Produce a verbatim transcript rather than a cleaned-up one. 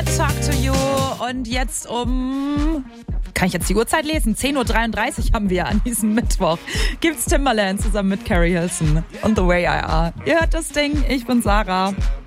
mit Talk to You. Und jetzt um... Kann ich jetzt die Uhrzeit lesen? zehn Uhr dreiunddreißig haben wir an diesem Mittwoch. Gibt's Timbaland zusammen mit Carrie Hilson und The Way I Are. Ihr hört das Ding, ich bin Sarah.